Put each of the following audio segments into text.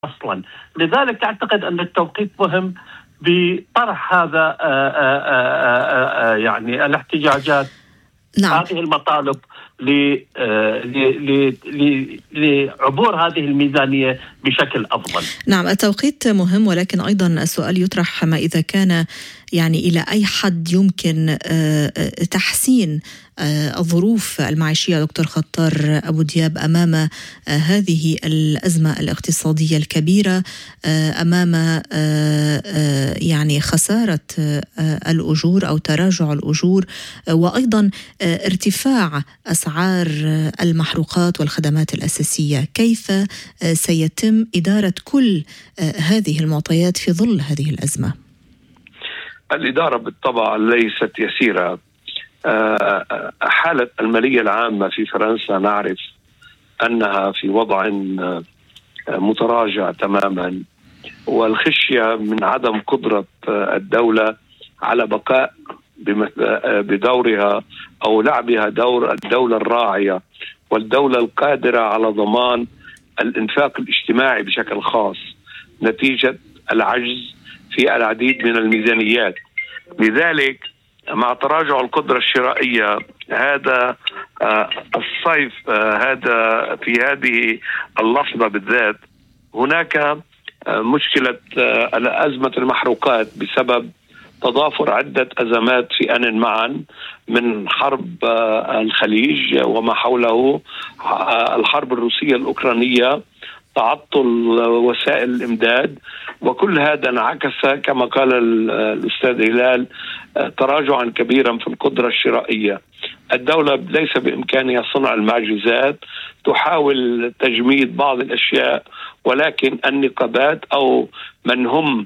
أصلا. لذلك أعتقد أن التوقيت مهم بطرح هذا يعني الاحتجاجات. نعم. هذه المطالب لعبور هذه الميزانية بشكل أفضل. نعم، التوقيت مهم، ولكن أيضا السؤال يطرح ما إذا كان يعني إلى أي حد يمكن تحسين الظروف المعيشية دكتور خطار أبو دياب أمام هذه الأزمة الاقتصادية الكبيرة، أمام يعني خسارة الأجور أو تراجع الأجور، وأيضا ارتفاع أسعار المحروقات والخدمات الأساسية. كيف سيتم إدارة كل هذه المعطيات في ظل هذه الأزمة؟ الإدارة بالطبع ليست يسيرة. حالة المالية العامة في فرنسا نعرف أنها في وضع متراجع تماما، والخشية من عدم قدرة الدولة على بقاء بدورها أو لعبها دور الدولة الراعية والدولة القادرة على ضمان الإنفاق الاجتماعي بشكل خاص نتيجة العجز في العديد من الميزانيات. لذلك مع تراجع القدرة الشرائية هذا الصيف، هذا في هذه اللحظة بالذات هناك مشكلة أزمة المحروقات بسبب تضافر عدة أزمات في آن معا، من حرب الخليج وما حوله، الحرب الروسية الأوكرانية، تعطل وسائل الإمداد، وكل هذا انعكس كما قال الأستاذ هلال تراجعا كبيرا في القدرة الشرائية. الدولة ليس بإمكانها صنع المعجزات، تحاول تجميد بعض الأشياء، ولكن النقابات أو من هم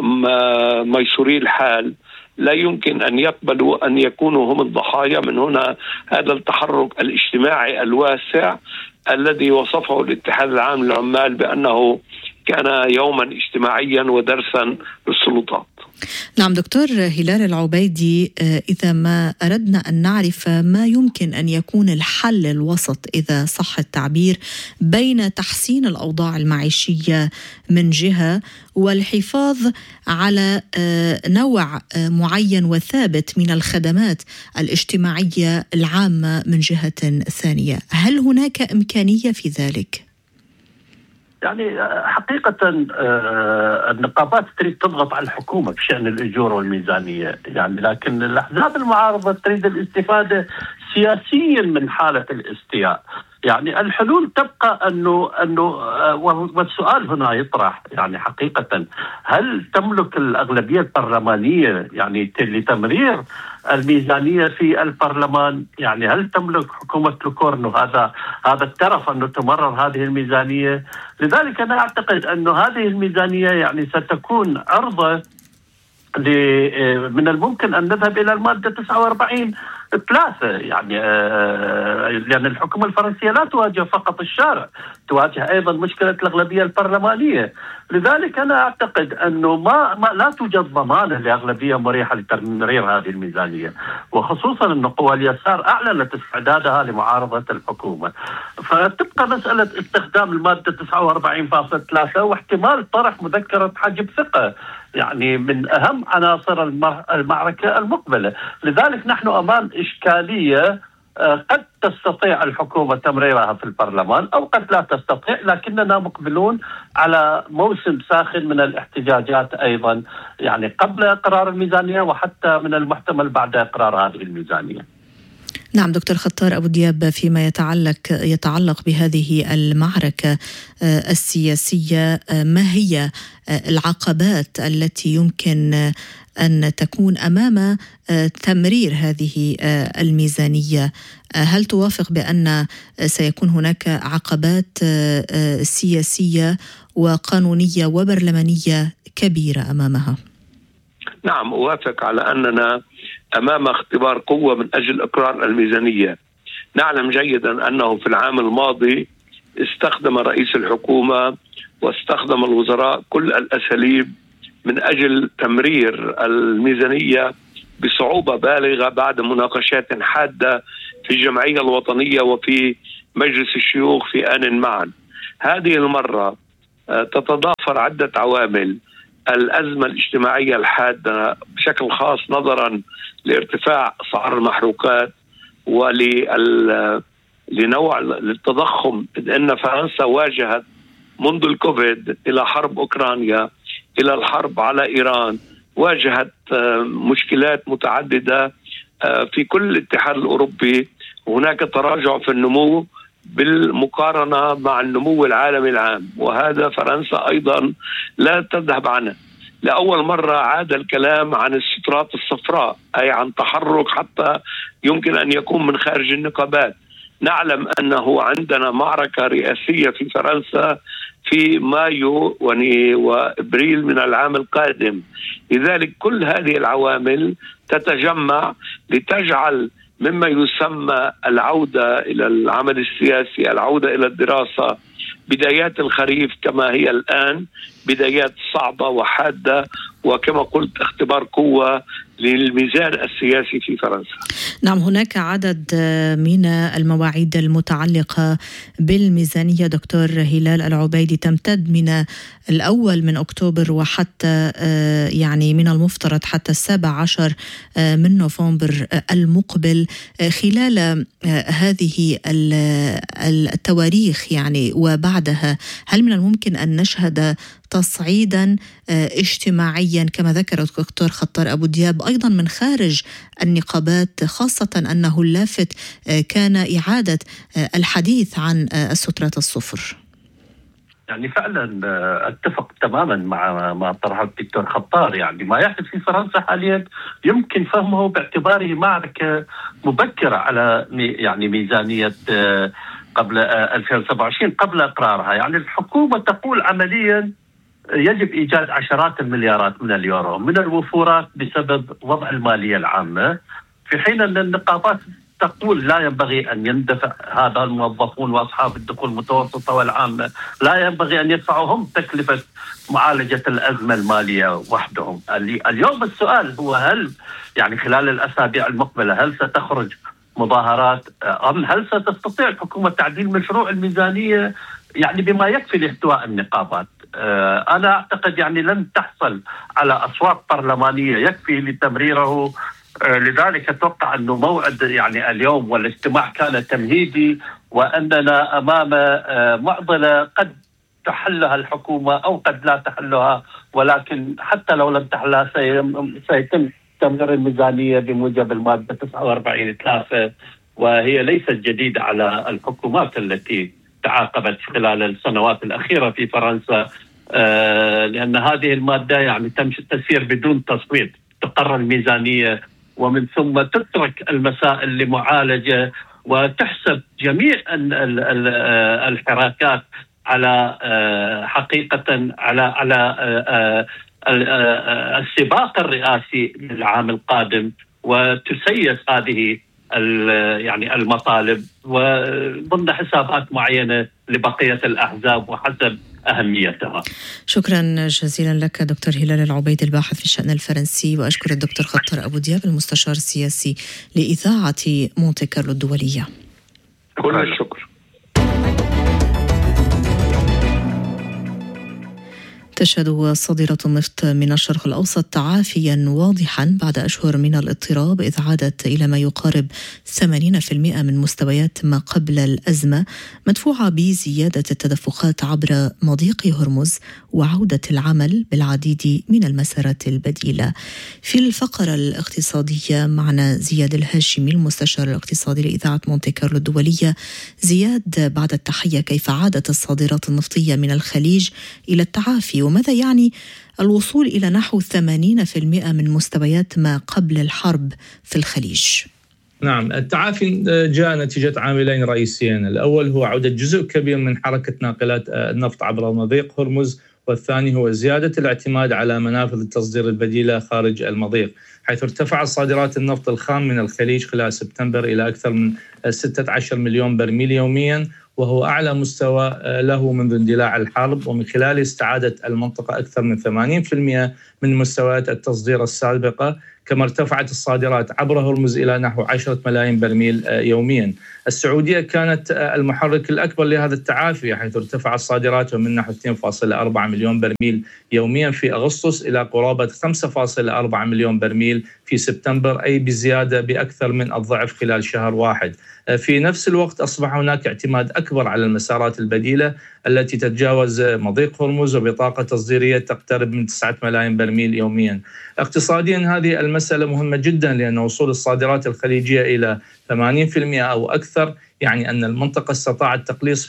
ميسوري الحال لا يمكن أن يقبلوا أن يكونوا هم الضحايا. من هنا هذا التحرك الاجتماعي الواسع الذي وصفه الاتحاد العام للعمال بأنه كان يوما اجتماعيا ودرسا للسلطات. نعم دكتور هلال العبيدي، إذا ما أردنا أن نعرف ما يمكن أن يكون الحل الوسط إذا صح التعبير بين تحسين الأوضاع المعيشية من جهة والحفاظ على نوع معين وثابت من الخدمات الاجتماعية العامة من جهة ثانية، هل هناك إمكانية في ذلك؟ يعني حقيقة النقابات تريد تضغط على الحكومة بشأن الأجور والميزانية، يعني لكن الأحزاب المعارضة تريد الاستفادة سياسيا من حالة الاستياء. يعني الحلول تبقى أنه والسؤال هنا يطرح يعني حقيقة هل تملك الأغلبية البرلمانية يعني لتمرير الميزانية في البرلمان؟ يعني هل تملك حكومة لوكورنو هذا الترف أنه تمرر هذه الميزانية؟ لذلك أنا أعتقد أنه هذه الميزانية يعني ستكون عرضة من الممكن أن نذهب إلى المادة 49(3), يعني لأن الحكومة الفرنسية لا تواجه فقط الشارع، تواجه أيضا مشكلة الأغلبية البرلمانية. لذلك أنا أعتقد أنه لا توجد ضمانة لأغلبية مريحة لتمرير هذه الميزانية، وخصوصا أن قوى اليسار أعلنت استعدادها لمعارضة الحكومة. فتبقى مسألة استخدام المادة 49.3 واحتمال طرح مذكرة حجب ثقة، يعني من أهم عناصر المعركة المقبلة. لذلك نحن أمام إشكالية قد تستطيع الحكومة تمريرها في البرلمان أو قد لا تستطيع، لكننا مقبلون على موسم ساخن من الاحتجاجات أيضا، يعني قبل إقرار الميزانية وحتى من المحتمل بعد إقرار هذه الميزانية. نعم دكتور خطار أبو دياب، فيما يتعلق بهذه المعركة السياسية، ما هي العقبات التي يمكن أن تكون أمام تمرير هذه الميزانية؟ هل توافق بأن سيكون هناك عقبات سياسية وقانونية وبرلمانية كبيرة أمامها؟ نعم، أوافق على أننا أمام اختبار قوة من أجل إقرار الميزانية. نعلم جيدا أنه في العام الماضي استخدم رئيس الحكومة واستخدم الوزراء كل الأساليب من أجل تمرير الميزانية بصعوبة بالغة بعد مناقشات حادة في الجمعية الوطنية وفي مجلس الشيوخ في آن معا. هذه المرة تتضافر عدة عوامل. الأزمة الاجتماعية الحادة بشكل خاص نظرا لارتفاع أسعار المحروقات ولنوع التضخم، إذ أن فرنسا واجهت منذ الكوفيد إلى حرب أوكرانيا إلى الحرب على إيران، واجهت مشكلات متعددة في كل الاتحاد الأوروبي. هناك تراجع في النمو بالمقارنة مع النمو العالمي العام، وهذا فرنسا أيضا لا تذهب عنه. لأول مرة عاد الكلام عن السترات الصفراء، أي عن تحرك حتى يمكن أن يكون من خارج النقابات. نعلم أنه عندنا معركة رئاسية في فرنسا في مايو وإبريل من العام القادم، لذلك كل هذه العوامل تتجمع لتجعل مما يسمى العودة إلى العمل السياسي، العودة إلى الدراسة، بدايات الخريف كما هي الآن بدايات صعبة وحادة، وكما قلت اختبار قوة للميزان السياسي في فرنسا. نعم، هناك عدد من المواعيد المتعلقة بالميزانية دكتور هلال العبيدي تمتد من الأول من أكتوبر وحتى يعني من المفترض حتى 17 من نوفمبر المقبل. خلال هذه التواريخ يعني وبعدها، هل من الممكن أن نشهد تصعيدا اجتماعيا كما ذكر الدكتور خطار أبو دياب أيضا من خارج النقابات، خاصة أنه اللافت كان إعادة الحديث عن السترات الصفر؟ يعني فعلا اتفق تماما مع ما طرحه الدكتور خطار. يعني ما يحدث في فرنسا حاليا يمكن فهمه باعتباره معركة مبكرة على يعني ميزانية قبل 2027 قبل إقرارها. يعني الحكومة تقول عمليا يجب إيجاد عشرات المليارات من اليورو من الوفورات بسبب وضع المالية العامة، في حين أن النقابات تقول لا ينبغي أن يندفع هذا الموظفون وأصحاب الدخول المتوسطة والعامة، لا ينبغي أن يدفعوا هم تكلفة معالجة الأزمة المالية وحدهم. اليوم السؤال هو هل يعني خلال الأسابيع المقبلة هل ستخرج مظاهرات أم هل ستستطيع الحكومة تعديل مشروع الميزانية يعني بما يكفي لاحتواء النقابات؟ أنا أعتقد يعني لن تحصل على أصوات برلمانية يكفي لتمريره. لذلك أتوقع أنه موعد يعني اليوم والاجتماع كان تمهيدي، وأننا أمام معضلة قد تحلها الحكومة أو قد لا تحلها، ولكن حتى لو لم تحلها سيتم تمرير الميزانية بموجب المادة 49(3), وهي ليست جديدة على الحكومات التي تعاقبت خلال السنوات الأخيرة في فرنسا، لأن هذه المادة يعني تسير بدون تصويت، تقرر الميزانية ومن ثم تترك المسائل لمعالجة وتحسب جميع الحراكات على حقيقة على السباق الرئاسي للعام القادم، وتسيس هذه يعني المطالب وضمن حسابات معينة لبقية الأحزاب وحسب أهميتها. شكرا جزيلا لك دكتور هلال العبيدي الباحث في الشأن الفرنسي، وأشكر الدكتور خطار أبو دياب المستشار السياسي لإذاعة مونتي كارلو الدولية. كل الشكر. تشهد صادرة النفط من الشرق الأوسط تعافيا واضحا بعد أشهر من الاضطراب، إذ عادت إلى ما يقارب 80% من مستويات ما قبل الأزمة، مدفوعة بزيادة التدفقات عبر مضيق هرمز وعودة العمل بالعديد من المسارات البديلة. في الفقرة الاقتصادية معنا زياد الهاشمي المستشار الاقتصادي لإذاعة مونتي كارلو الدولية. زياد، بعد التحية، كيف عادت الصادرات النفطية من الخليج إلى التعافي؟ وماذا يعني الوصول إلى نحو 80% من مستويات ما قبل الحرب في الخليج؟ نعم، التعافي جاء نتيجة عاملين رئيسيين. الأول هو عودة جزء كبير من حركة ناقلات النفط عبر مضيق هرمز، والثاني هو زيادة الاعتماد على منافذ التصدير البديلة خارج المضيق، حيث ارتفعت صادرات النفط الخام من الخليج خلال سبتمبر إلى أكثر من 16 مليون برميل يومياً، وهو أعلى مستوى له منذ اندلاع الحرب، ومن خلاله استعادت المنطقة أكثر من 80% من مستويات التصدير السابقة، كما ارتفعت الصادرات عبر هرمز إلى نحو 10 ملايين برميل يوميا. السعودية كانت المحرك الأكبر لهذا التعافي، حيث ارتفعت صادراتهم من نحو 2.4 مليون برميل يوميا في أغسطس إلى قرابة 5.4 مليون برميل في سبتمبر، أي بزيادة بأكثر من الضعف خلال شهر واحد. في نفس الوقت أصبح هناك اعتماد أكبر على المسارات البديلة التي تتجاوز مضيق هرمز وبطاقة تصديرية تقترب من 9 ملايين برميل يوميا. اقتصاديا هذه المسألة مهمة جدا، لأن وصول الصادرات الخليجية إلى 80% أو أكثر يعني أن المنطقة استطاعت تقليص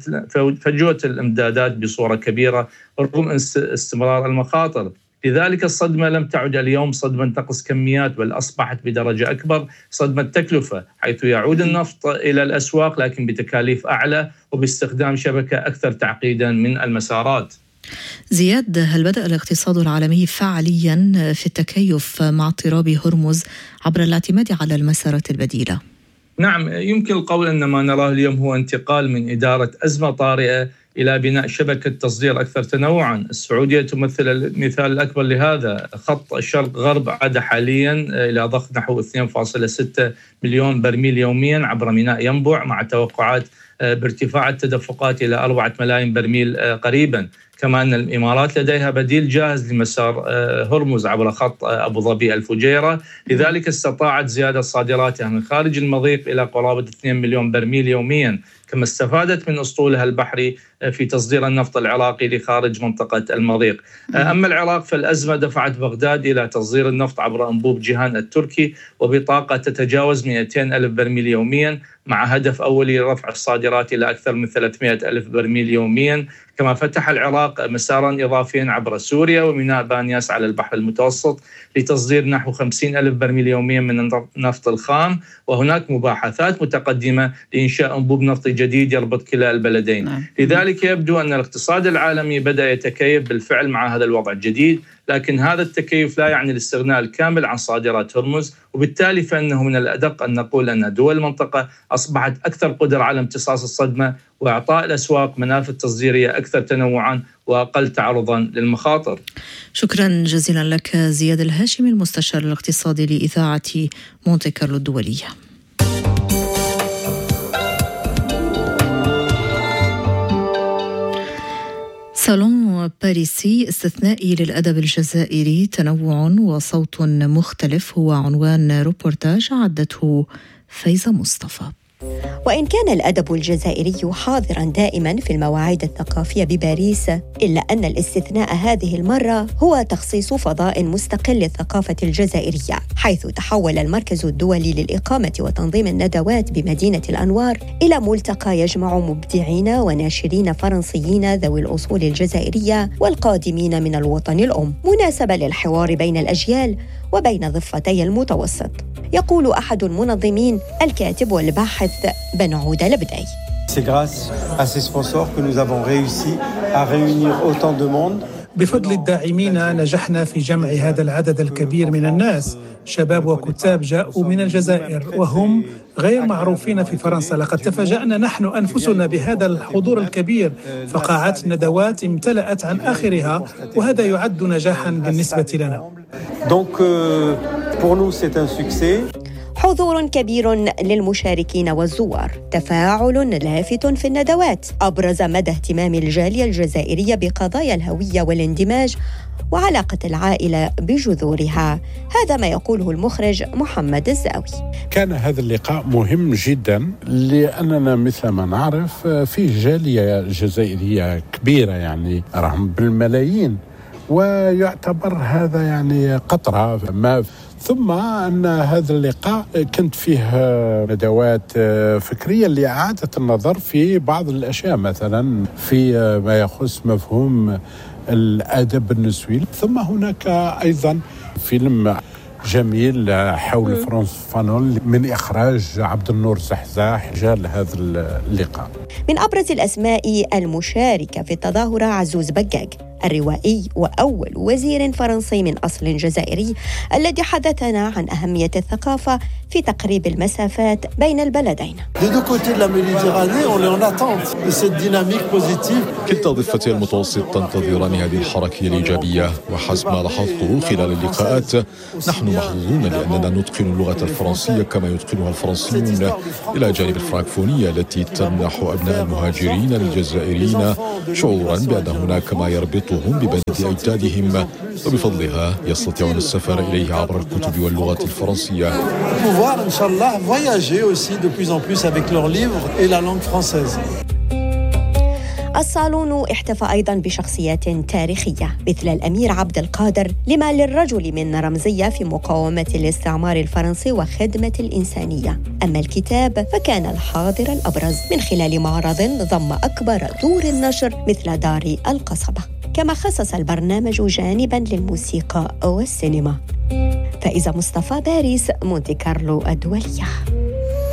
فجوة الإمدادات بصورة كبيرة رغم استمرار المخاطر. لذلك الصدمة لم تعد اليوم صدمة تقص كميات، بل أصبحت بدرجة أكبر صدمة تكلفة، حيث يعود النفط إلى الأسواق لكن بتكاليف أعلى وباستخدام شبكة أكثر تعقيدا من المسارات. زياد، هل بدأ الاقتصاد العالمي فعليا في التكيف مع اضطراب هرمز عبر الاعتماد على المسارات البديلة؟ نعم، يمكن القول أن ما نراه اليوم هو انتقال من إدارة أزمة طارئة إلى بناء شبكة تصدير أكثر تنوعاً. السعودية تمثل المثال الأكبر لهذا. خط الشرق غرب عاد حالياً إلى ضخ نحو 2.6 مليون برميل يومياً عبر ميناء ينبع، مع توقعات بارتفاع التدفقات إلى 4 ملايين برميل قريباً. كما أن الإمارات لديها بديل جاهز لمسار هرمز عبر خط أبو ظبي الفجيرة، لذلك استطاعت زيادة صادراتها من خارج المضيق إلى قرابة 2 مليون برميل يومياً، كما استفادت من أسطولها البحري في تصدير النفط العراقي لخارج منطقة المضيق. أما العراق فالأزمة دفعت بغداد إلى تصدير النفط عبر أنبوب جيهان التركي وبطاقة تتجاوز 200 ألف برميل يوميا، مع هدف أولي رفع الصادرات إلى أكثر من 300 ألف برميل يوميا. كما فتح العراق مسارا إضافيا عبر سوريا وميناء بانياس على البحر المتوسط لتصدير نحو 50 ألف برميل يوميا من النفط الخام، وهناك مباحثات متقدمة لإنشاء أنبوب نفطي جديد يربط كلا البلدين. لذلك يبدو أن الاقتصاد العالمي بدأ يتكيف بالفعل مع هذا الوضع الجديد، لكن هذا التكيف لا يعني الاستغناء الكامل عن صادرات هرمز، وبالتالي فإنه من الأدق أن نقول أن دول المنطقة أصبحت أكثر قدرة على امتصاص الصدمة وإعطاء الأسواق منافذ تصديرية أكثر تنوعاً وأقل تعرضاً للمخاطر. شكراً جزيلاً لك زياد الهاشمي، المستشار الاقتصادي لإذاعة مونتي كارلو الدولية. صالون باريسي استثنائي للأدب الجزائري، تنوع وصوت مختلف، هو عنوان روبورتاج عدته فايزة مصطفى. وإن كان الأدب الجزائري حاضراً دائماً في المواعيد الثقافية بباريس، إلا أن الاستثناء هذه المرة هو تخصيص فضاء مستقل للثقافة الجزائرية، حيث تحول المركز الدولي للإقامة وتنظيم الندوات بمدينة الأنوار إلى ملتقى يجمع مبدعين وناشرين فرنسيين ذوي الأصول الجزائرية والقادمين من الوطن الأم، مناسبة للحوار بين الأجيال وبين ضفتي المتوسط. يقول أحد المنظمين الكاتب والباحث بن عودة لبداي: بفضل الداعمين نجحنا في جمع هذا العدد الكبير من الناس، شباب وكتاب جاءوا من الجزائر وهم غير معروفين في فرنسا. لقد تفاجأنا نحن أنفسنا بهذا الحضور الكبير، فقاعات الندوات امتلأت عن آخرها، وهذا يعد نجاحا بالنسبة لنا. حضور كبير للمشاركين والزوار، تفاعل لافت في الندوات أبرز مدى اهتمام الجالية الجزائرية بقضايا الهوية والاندماج وعلاقة العائلة بجذورها. هذا ما يقوله المخرج محمد الزاوي. كان هذا اللقاء مهم جدا لأننا مثل ما نعرف فيه جالية جزائرية كبيرة، يعني رغم بالملايين، ويعتبر هذا يعني قطرة ما. ثم أن هذا اللقاء كنت فيه ندوات فكرية لإعادة النظر في بعض الأشياء، مثلا في ما يخص مفهوم الأدب النسوي. ثم هناك أيضا فيلم جميل حول فرانس فانون من إخراج عبد النور زحزاح جال هذا اللقاء. من أبرز الأسماء المشاركة في التظاهرة عزوز بقاق الروائي وأول وزير فرنسي من أصل جزائري الذي حدثنا عن أهمية الثقافة في تقريب المسافات بين البلدين. كلتا ضفتي المتوسط تنتظران هذه الحركة الإيجابية، وحسب ما لاحظته خلال اللقاءات نحن محظوظون لأننا نتقن اللغة الفرنسية كما يتقنها الفرنسيون، إلى جانب الفرانكفونية التي تمنح أبناء المهاجرين الجزائريين شعورا بأن هناك ما يربطهم ببلد أجدادهم، وبفضلها يستطيعون السفر إليه عبر الكتب واللغة الفرنسية. الصالون احتفى أيضاً بشخصيات تاريخية مثل الأمير عبد القادر، لما للرجل من رمزية في مقاومة الاستعمار الفرنسي وخدمة الإنسانية. أما الكتاب فكان الحاضر الأبرز من خلال معرض ضم أكبر دور النشر مثل دار القصبة، كما خصص البرنامج جانباً للموسيقى والسينما. فإذا مصطفى، باريس، مونتي كارلو الدولية.